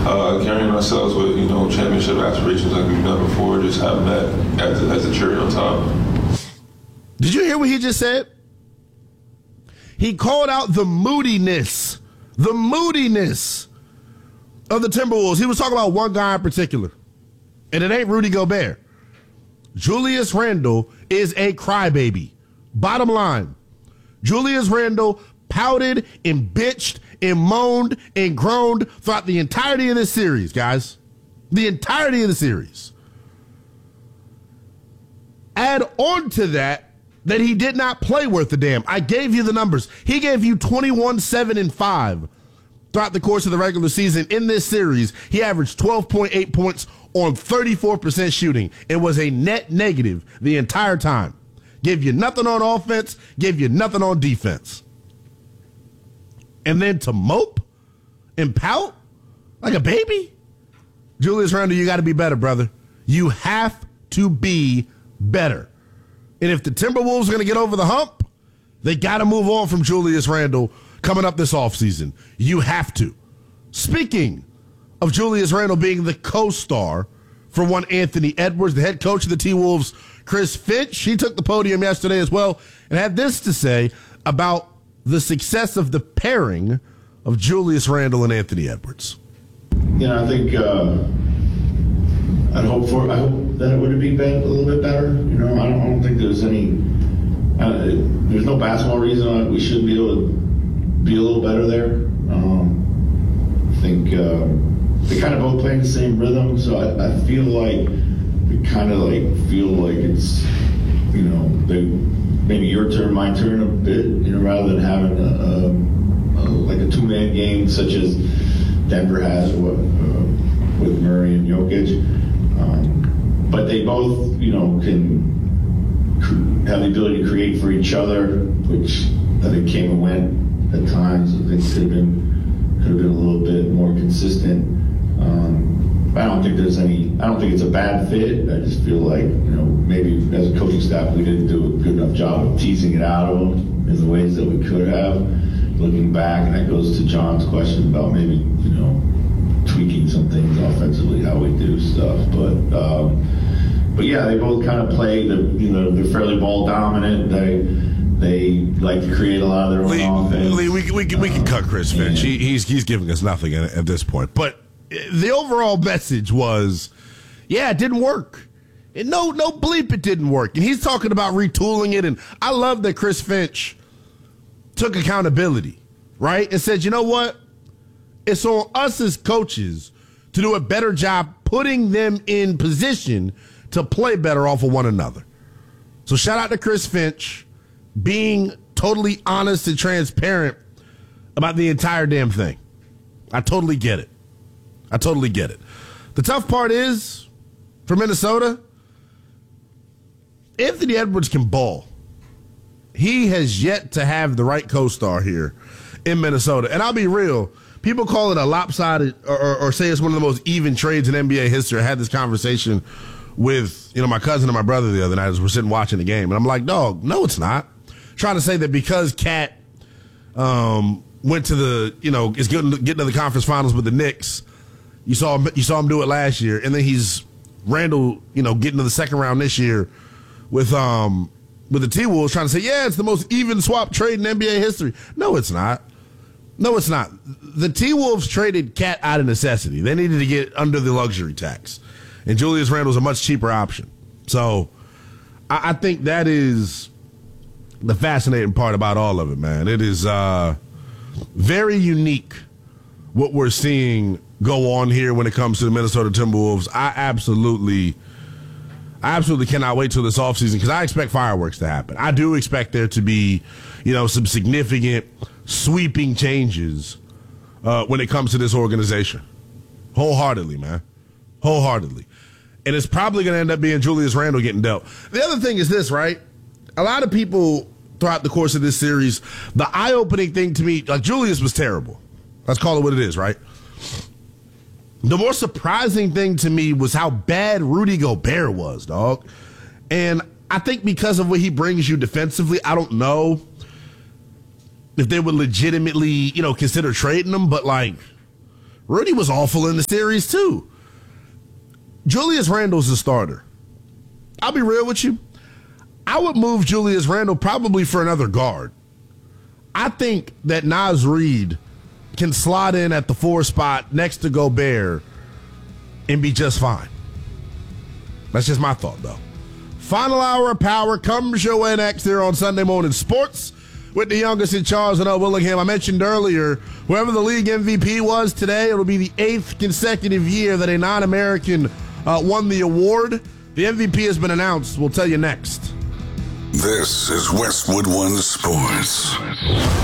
carrying ourselves with, championship aspirations like we've done before, just having that as a cherry on top. Did you hear what he just said? He called out the moodiness of the Timberwolves. He was talking about one guy in particular, and it ain't Rudy Gobert. Julius Randle is a crybaby. Bottom line, Julius Randle pouted and bitched and moaned and groaned throughout the entirety of this series, guys. The entirety of the series. Add on to that he did not play worth a damn. I gave you the numbers. He gave you 21, 7, and 5 throughout the course of the regular season. In this series, he averaged 12.8 points on 34% shooting. It was a net negative the entire time. Gave you nothing on offense, gave you nothing on defense. And then to mope and pout like a baby? Julius Randle, you got to be better, brother. You have to be better. And if the Timberwolves are going to get over the hump, they got to move on from Julius Randle coming up this offseason. You have to. Speaking of Julius Randle being the co-star for one Anthony Edwards, the head coach of the T-Wolves, Chris Finch, he took the podium yesterday as well and had this to say about the success of the pairing of Julius Randle and Anthony Edwards. I think I hope that it would be a little bit better. I don't think there's there's no basketball reason we shouldn't be able to be a little better there. I think they kind of both play in the same rhythm, so I feel like we kind of feel like it's maybe your turn, my turn a bit, rather than having a two-man game such as Denver has with Murray and Jokic. But they both, can have the ability to create for each other, which I think came and went at times. I think could have been a little bit more consistent. I don't think it's a bad fit. I just feel like, maybe as a coaching staff, we didn't do a good enough job of teasing it out of them in the ways that we could have. Looking back, and that goes to John's question about maybe, tweaking some things offensively, how we do stuff. But yeah, they both kind of play. They're fairly ball dominant. They like to create a lot of their own offense. Lee, we can cut Chris Finch. He's giving us nothing at this point. But the overall message was, yeah, it didn't work. And no bleep, it didn't work. And he's talking about retooling it. And I love that Chris Finch took accountability, right? And said, you know what? It's on us as coaches to do a better job putting them in position to play better off of one another. So shout out to Chris Finch being totally honest and transparent about the entire damn thing. I totally get it. The tough part is, for Minnesota, Anthony Edwards can ball. He has yet to have the right co-star here in Minnesota. And I'll be real, people call it a lopsided or say it's one of the most even trades in NBA history. I had this conversation with, my cousin and my brother the other night as we're sitting watching the game. And I'm like, dog, no, it's not. Trying to say that because Cat went to the, is getting to the conference finals with the Knicks. You saw him do it last year. And then Randle, getting to the second round this year with the T-Wolves, trying to say, yeah, it's the most even swap trade in NBA history. No, it's not. The T-Wolves traded Cat out of necessity. They needed to get under the luxury tax. And Julius Randle's a much cheaper option. So I think that is the fascinating part about all of it, man. It is very unique what we're seeing go on here when it comes to the Minnesota Timberwolves. I absolutely cannot wait till this offseason because I expect fireworks to happen. I do expect there to be, some significant sweeping changes when it comes to this organization. Wholeheartedly, man. Wholeheartedly. And it's probably going to end up being Julius Randle getting dealt. The other thing is this, right? A lot of people throughout the course of this series, the eye-opening thing to me, like Julius was terrible. Let's call it what it is, right? The more surprising thing to me was how bad Rudy Gobert was, dog. And I think because of what he brings you defensively, I don't know if they would legitimately, consider trading him. But, Rudy was awful in the series too. Julius Randle's the starter. I'll be real with you. I would move Julius Randle probably for another guard. I think that Naz Reid can slot in at the 4 spot next to Gobert and be just fine. That's just my thought, though. Final hour of power comes your way next here on Sunday Morning Sports with the youngest in Charles and Willingham. I mentioned earlier, whoever the league MVP was today, it'll be the 8th consecutive year that a non-American won the award. The MVP has been announced. We'll tell you next. This is Westwood One Sports.